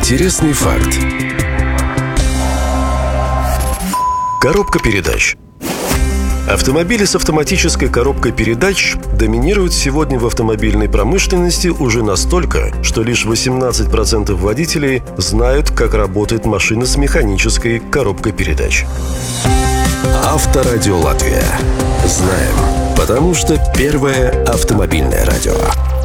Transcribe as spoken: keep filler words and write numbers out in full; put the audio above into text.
Интересный факт. Коробка передач. Автомобили с автоматической коробкой передач доминируют сегодня в автомобильной промышленности уже настолько, что лишь восемнадцать процентов водителей знают, как работает машина с механической коробкой передач. Авторадио Латвия. Знаем, потому что первое автомобильное радио.